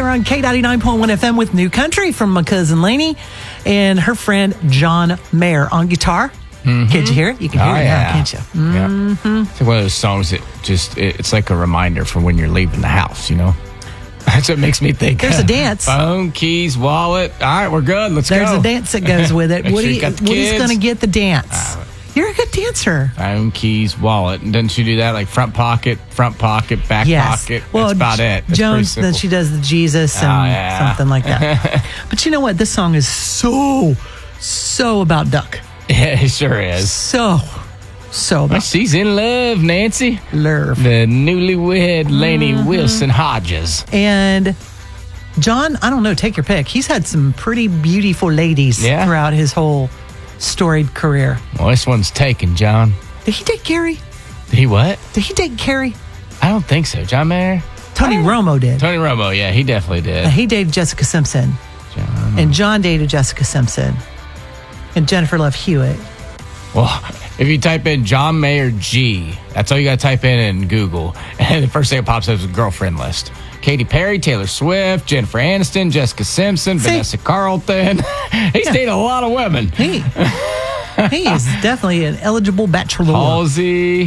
here on K99.1 FM with New Country from my cousin Lainey and her friend John Mayer on guitar. Mm-hmm. Can't you hear it? You can hear it now, can't you? Mm-hmm. Yeah. It's one of those songs that just, it's like a reminder for when you're leaving the house, you know? That's what makes me think. There's a dance. Phone, keys, wallet. All right, we're good. Let's go. There's a dance that goes with it. Woody's going to get the dance. You're a good dancer. Phone, keys, wallet. And doesn't she do that? Like front pocket, back pocket. Well, that's about it. That's Jones, then she does the Jesus and something like that. But you know what? This song is so about Duck. Yeah, it sure is. So about she's in love, Nancy. Love. The newlywed Lainey Wilson Hodges. And John, I don't know, take your pick. He's had some pretty beautiful ladies throughout his whole storied career. Well, this one's taken, John. Did he date Carrie? Did he what? Did he date Carrie? I don't think so. John Mayer? Tony Romo did. Tony Romo, yeah, he definitely did. He dated Jessica Simpson. And John dated Jessica Simpson. And Jennifer Love Hewitt. Well, if you type in John Mayer G, that's all you got to type in Google. And the first thing that pops up is a girlfriend list. Katy Perry, Taylor Swift, Jennifer Aniston, Jessica Simpson, Vanessa Carlton. He's dated a lot of women. He is definitely an eligible bachelor. Halsey,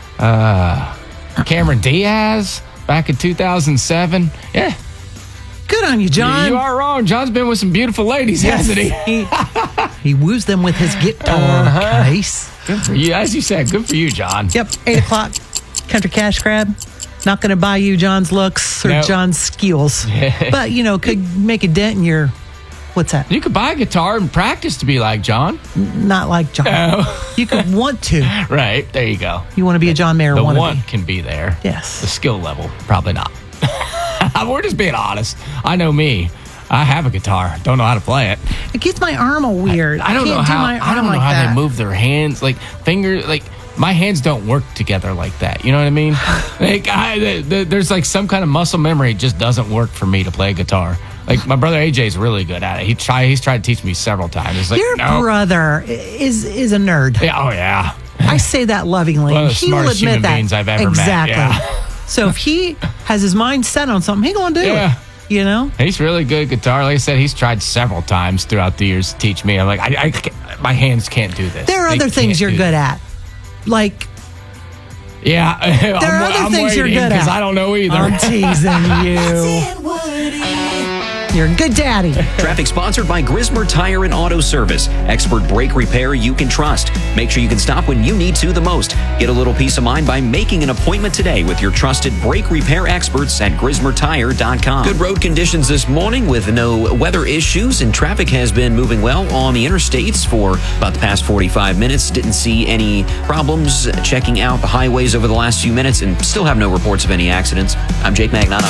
Cameron Diaz back in 2007. Yeah. Good on you, John. You are wrong. John's been with some beautiful ladies, hasn't he? He woos them with his guitar case. Good for you. As you said, good for you, John. Yep, 8 o'clock, Country Cash Grab. Not going to buy you John's looks or John's skills. But, could make a dent in your... What's that? You could buy a guitar and practice to be like John. Not like John. No. You could want to. Right. There you go. You want to be a John Mayer wannabe. The want can be there. Yes. The skill level, probably not. We're just being honest. I know me. I have a guitar. Don't know how to play it. It gets my arm all weird. I don't know how they move their hands. Like fingers. Like my hands don't work together like that. You know what I mean? There's like some kind of muscle memory. It just doesn't work for me to play a guitar. Like my brother AJ is really good at it. He's tried to teach me several times. It's like, your brother is a nerd. Yeah, oh yeah. I say that lovingly. One of the smartest human beings I've ever met. Yeah. So if he has his mind set on something, he's going to do it. He's really good at guitar. Like I said, he's tried several times throughout the years to teach me. I'm like, my hands can't do this. There are other things you're good at. Like... Yeah. There are other things you're good at. Because I don't know either. I'm teasing you. You're a good daddy. Traffic sponsored by Grismer Tire and Auto Service. Expert brake repair you can trust. Make sure you can stop when you need to the most. Get a little peace of mind by making an appointment today with your trusted brake repair experts at GrismerTire.com. Good road conditions this morning with no weather issues, and traffic has been moving well on the interstates for about the past 45 minutes. Didn't see any problems checking out the highways over the last few minutes and still have no reports of any accidents. I'm Jake Magnano.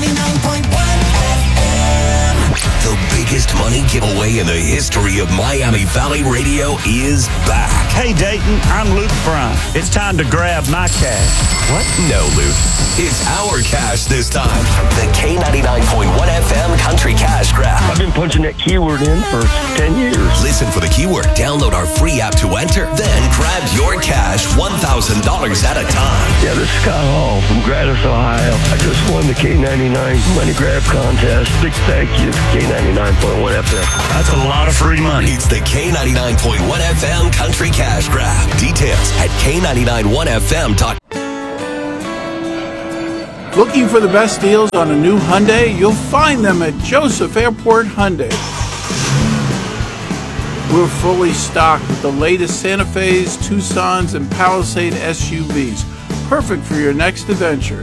The biggest money giveaway in the history of Miami Valley Radio is back. Hey, Dayton, I'm Luke Bryan. It's time to grab my cash. What? No, Luke. It's our cash this time. The K99.1 FM Country Cash Grab. I've been punching that keyword in for 10 years. Listen for the keyword. Download our free app to enter. Then grab your cash $1,000 at a time. Yeah, this is Scott Hall from Gradus, Ohio. I just won the K99 Money Grab Contest. Big thank you to K99.1 FM. That's a lot of free money. It's the K99.1 FM Country Cash Grab. Details at K991FM.com. Looking for the best deals on a new Hyundai? You'll find them at Joseph Airport Hyundai. We're fully stocked with the latest Santa Fe's, Tucsons, and Palisade SUVs. Perfect for your next adventure.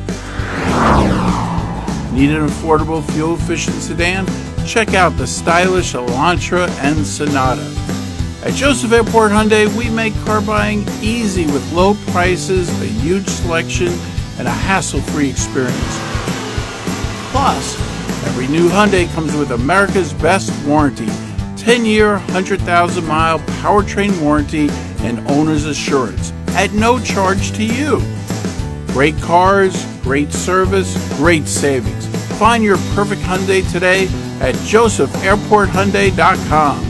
Need an affordable, fuel-efficient sedan? Check out the stylish Elantra and Sonata. At Joseph Airport Hyundai, we make car buying easy with low prices, a huge selection, and a hassle-free experience. Plus, every new Hyundai comes with America's best warranty, 10-year, 100,000-mile powertrain warranty and owner's assurance at no charge to you. Great cars, great service, great savings. Find your perfect Hyundai today at josephairporthyundai.com.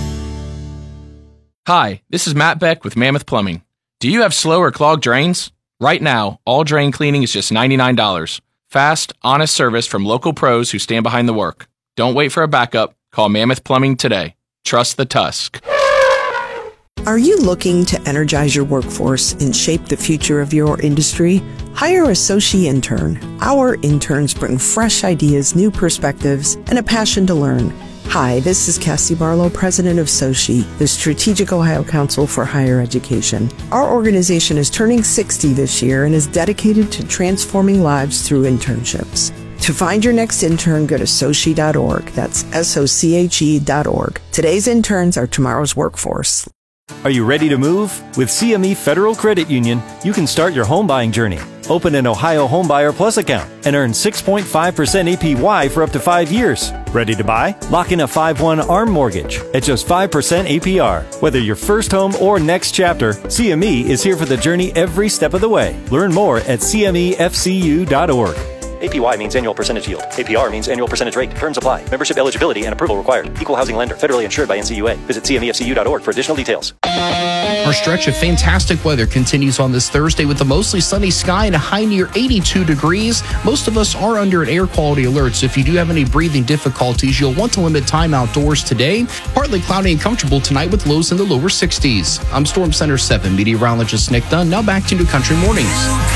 Hi, this is Matt Beck with Mammoth Plumbing. Do you have slow or clogged drains? Right now, all drain cleaning is just $99. Fast, honest service from local pros who stand behind the work. Don't wait for a backup. Call Mammoth Plumbing today. Trust the Tusk. Are you looking to energize your workforce and shape the future of your industry? Hire a Soci intern. Our interns bring fresh ideas, new perspectives, and a passion to learn. Hi, this is Cassie Barlow, president of Soci, the Strategic Ohio Council for Higher Education. Our organization is turning 60 this year and is dedicated to transforming lives through internships. To find your next intern, go to Soci.org. That's SOCHE.org. Today's interns are tomorrow's workforce. Are you ready to move? With CME Federal Credit Union, you can start your home buying journey. Open an Ohio Homebuyer Plus account and earn 6.5% APY for up to 5 years. Ready to buy? Lock in a 5/1 ARM mortgage at just 5% APR. Whether your first home or next chapter, CME is here for the journey every step of the way. Learn more at CMEFCU.org. APY means annual percentage yield. APR means annual percentage rate. Terms apply. Membership eligibility and approval required. Equal housing lender. Federally insured by NCUA. Visit CMEFCU.org for additional details. Our stretch of fantastic weather continues on this Thursday with a mostly sunny sky and a high near 82 degrees. Most of us are under an air quality alert, so if you do have any breathing difficulties, you'll want to limit time outdoors today. Partly cloudy and comfortable tonight with lows in the lower 60s. I'm Storm Center 7 meteorologist Nick Dunn. Now back to New Country Mornings.